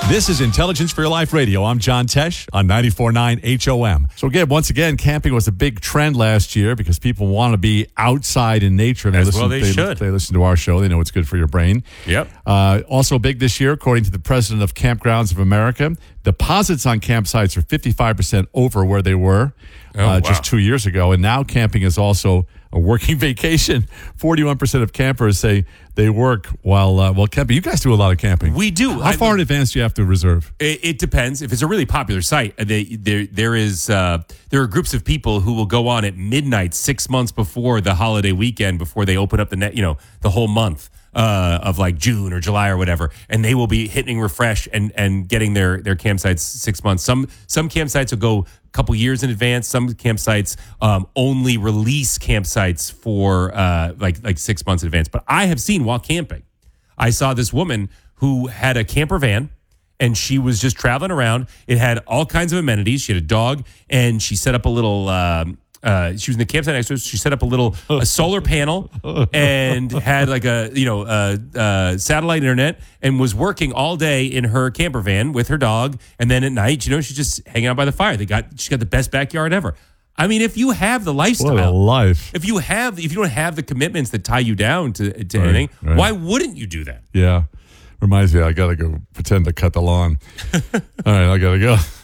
This is Intelligence for Your Life Radio. I'm John Tesh on 94.9 HOM. So again, once again, camping was a big trend last year because people want to be outside in nature. And They should. They listen to our show. They know it's good for your brain. Yep. Also big this year, according to the president of Campgrounds of America, deposits on campsites are 55% over where they were just 2 years ago. And now camping is also a working vacation. 41% of campers say they work while camping. You guys do a lot of camping. We do. How far in advance do you have to reserve? It depends. If it's a really popular site, there are groups of people who will go on at midnight 6 months before the holiday weekend, before they open up the net, the whole month of like June or July or whatever, and they will be hitting refresh and getting their campsites 6 months. Some campsites will go a couple years in advance. Some campsites only release campsites for like 6 months in advance. But I have seen while camping, I saw this woman who had a camper van and she was just traveling around. It had all kinds of amenities. She had a dog and she set up a little she was in the campsite next to us. She set up a solar panel and had like a satellite internet and was working all day in her camper van with her dog. And then at night, she's just hanging out by the fire. She's got the best backyard ever. I mean, if you have the lifestyle, what a life. If you don't have the commitments that tie you down to anything, right. Why wouldn't you do that? Yeah. Reminds me, I got to go pretend to cut the lawn. All right, I got to go.